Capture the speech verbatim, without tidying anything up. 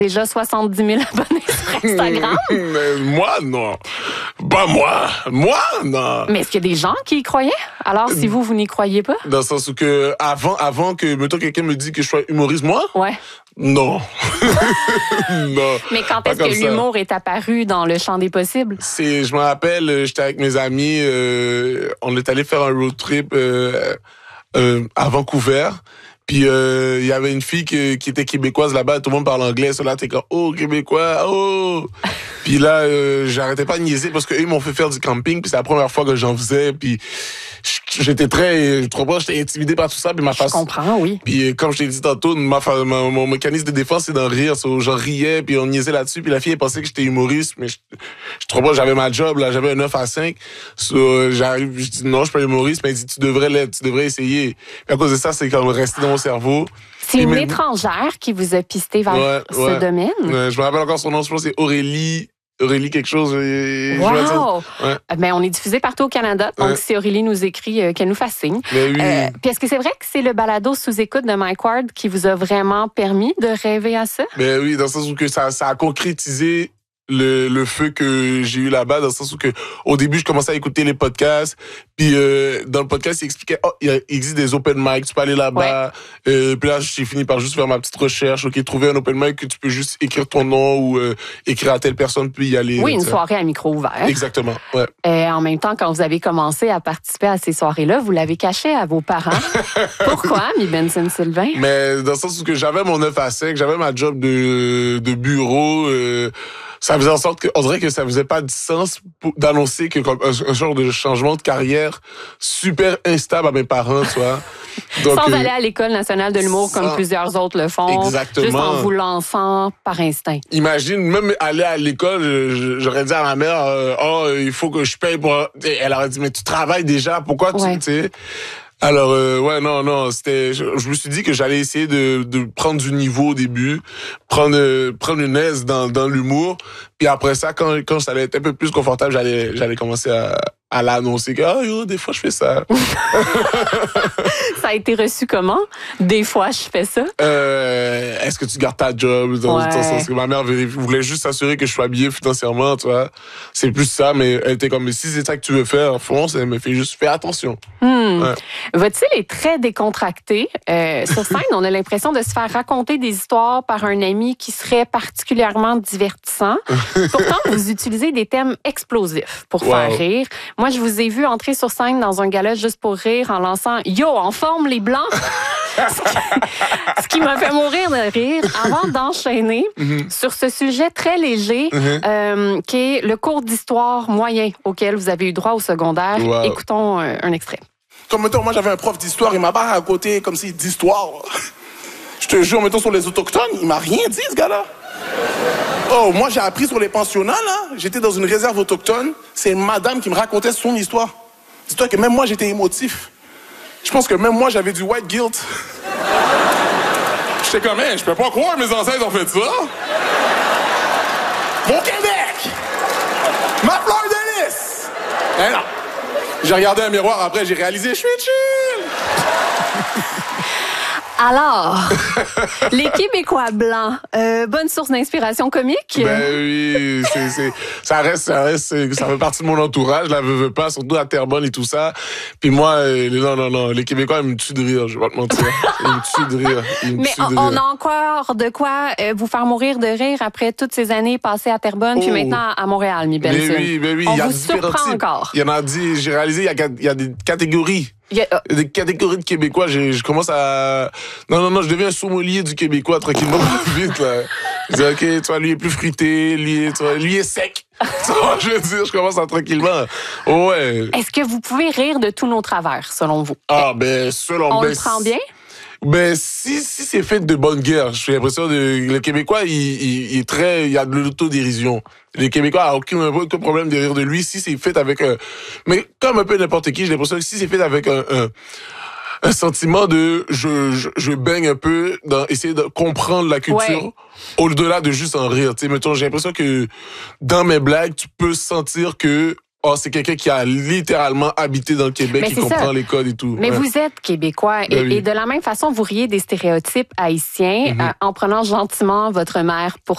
Déjà soixante-dix mille abonnés sur Instagram. Mais moi, non. Pas moi. Moi, non. Mais est-ce qu'il y a des gens qui y croyaient? Alors, si vous, vous n'y croyez pas? Dans le sens où que, avant, avant que, mettons, quelqu'un me dit que je sois humoriste, moi? Ouais. Non. Non. Mais quand est-ce que l'humour est apparu dans le champ des possibles? C'est, je me rappelle, j'étais avec mes amis, euh, on est allé faire un road trip euh, euh, à Vancouver. Puis il euh, y avait une fille qui, qui était québécoise là-bas, tout le monde parle anglais. So là, t'es comme, oh, québécois, oh! Puis là, euh, j'arrêtais pas de niaiser parce qu'eux, ils m'ont fait faire du camping. Puis c'est la première fois que j'en faisais. Puis j'étais très, je trouve pas, j'étais intimidé par tout ça. Puis ma face. Je comprends, oui. Puis comme je t'ai dit tantôt, ma, ma, mon mécanisme de défense, c'est d'en rire. So, j'en riais, puis on niaisait là-dessus. Puis la fille, elle pensait que j'étais humoriste. Mais je, je trouve pas, j'avais ma job, là, j'avais un neuf à cinq. So, j'arrive, je dis, non, je suis pas humoriste. Mais elle dit, tu devrais l'être, tu devrais essayer. Puis à cause de ça, c'est comme resté dans mon cerveau. C'est une mais... étrangère qui vous a pisté vers ouais, ce ouais. domaine. Ouais, je me rappelle encore son nom, je pense que c'est Aurélie. Aurélie quelque chose. Je, wow! Je ouais. Ben, on est diffusé partout au Canada. Donc, ouais. si Aurélie nous écrit, euh, qu'elle nous fasse signe. Mais oui. Euh, puis est-ce que c'est vrai que c'est le balado sous-écoute de Mike Ward qui vous a vraiment permis de rêver à ça? Ben oui, dans le sens où que ça, ça a concrétisé le, le feu que j'ai eu là-bas, dans le sens où que au début, je commençais à écouter les podcasts, puis euh, dans le podcast, il expliquait, oh, il existe des open mic, tu peux aller là-bas. Ouais. Euh, puis là, j'ai fini par juste faire ma petite recherche, ok, trouver un open mic que tu peux juste écrire ton nom ou euh, écrire à telle personne, puis y aller. Oui, une soirée à micro ouvert. Exactement, ouais. Et en même temps, quand vous avez commencé à participer à ces soirées-là, vous l'avez caché à vos parents. Pourquoi, Mi Benson Sylvain? Mais dans le sens où que j'avais mon neuf à cinq, j'avais ma job de, de bureau, euh, ça faisait en sorte que, on dirait que ça faisait pas de sens pour, d'annoncer que comme un, un genre de changement de carrière super instable à mes parents, tu vois. Donc, sans euh, aller à l'École nationale de l'humour sans... comme plusieurs autres le font. Exactement. Juste en vous lançant par instinct. Imagine, même aller à l'école, j'aurais dit à ma mère, euh, oh, il faut que je paye pour... Elle aurait dit, mais tu travailles déjà, pourquoi tu... Ouais. Tu sais? Alors, euh, ouais, non, non, c'était... Je, je me suis dit que j'allais essayer de, de prendre du niveau au début, prendre, euh, prendre une aise dans, dans l'humour, puis après ça, quand, quand ça allait être un peu plus confortable, j'allais, j'allais commencer à, à l'annoncer que, ah, yo, des fois, je fais ça. Ça a été reçu comment? Des fois, je fais ça? Euh, est-ce que tu gardes ta job? Dans, ouais. dans sens que ma mère voulait juste s'assurer que je sois bien financièrement, tu vois. C'est plus ça, mais elle était comme, mais si c'est ça que tu veux faire, fonce, elle me fait juste, fais attention. Hmm. Ouais. Votre style est très décontracté. Euh, sur scène, on a l'impression de se faire raconter des histoires par un ami qui serait particulièrement divertissant. Pourtant, vous utilisez des thèmes explosifs pour wow. faire rire. Moi, je vous ai vu entrer sur scène dans un gala juste pour rire en lançant « Yo, en forme les Blancs! » Ce qui, ce qui m'a fait mourir de rire avant d'enchaîner mm-hmm. sur ce sujet très léger mm-hmm. euh, qui est le cours d'histoire moyen auquel vous avez eu droit au secondaire. Wow. Écoutons euh, un extrait. Comme mettons, moi j'avais un prof d'histoire, il m'a barré à côté comme si d'histoire. Je te jure, mettons sur les autochtones, il m'a rien dit ce gars-là. Oh, moi j'ai appris sur les pensionnats là, j'étais dans une réserve autochtone, c'est une madame qui me racontait son histoire. Dis-toi que même moi j'étais émotif. Je pense que même moi j'avais du white guilt. J'étais comme, hey, je peux pas croire que mes ancêtres ont fait ça. Mon Québec! Ma fleur de lys! Eh non! J'ai regardé un miroir après, j'ai réalisé, je suis chill! Alors, les Québécois blancs, euh, bonne source d'inspiration comique? Ben oui, c'est, c'est, ça reste, ça reste, ça fait partie de mon entourage, la veux, veux pas, surtout à Terrebonne et tout ça. Puis moi, euh, non, non, non, les Québécois, ils me tuent de rire, je vais pas te mentir. Ils me tuent de rire. Ils me Mais tuent de on rire. a encore de quoi euh, vous faire mourir de rire après toutes ces années passées à Terrebonne, oh. puis maintenant à Montréal, mi Benson. Mais oui, mais oui, on il y a vous différents surprend types. encore. Il y en a dit, j'ai réalisé, il y a, il y a des catégories. Yeah. Des catégories de Québécois, je, je commence à... Non, non, non, je deviens un sommelier du Québécois tranquillement, vite, là. Je dis, OK, tu vois, lui est plus fruité, lui est, tu vois, lui est sec. Tu vois, je veux dire, je commence à tranquillement. Oh, ouais. Est-ce que vous pouvez rire de tous nos travers, selon vous? Ah, ben, selon... On ben, le prend bien? Ben, si, si c'est fait de bonne guerre, j'ai l'impression de, le Québécois, il, il, il est très, il y a de l'autodérision. Les Québécois n'ont aucun, aucun problème de rire de lui si c'est fait avec un, mais comme un peu n'importe qui, j'ai l'impression que si c'est fait avec un, un, un sentiment de, je, je, je baigne un peu dans essayer de comprendre la culture. Ouais. Au-delà de juste en rire. Tu sais, mettons, j'ai l'impression que dans mes blagues, tu peux sentir que oh, c'est quelqu'un qui a littéralement habité dans le Québec, qui comprend ça. Les codes et tout. Mais ouais. Vous êtes Québécois et, oui. et de la même façon, vous riez des stéréotypes haïtiens mm-hmm. euh, en prenant gentiment votre mère pour